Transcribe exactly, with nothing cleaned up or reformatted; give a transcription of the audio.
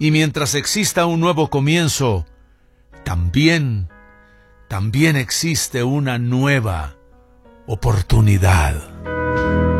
Y mientras exista un nuevo comienzo, también, también existe una nueva oportunidad.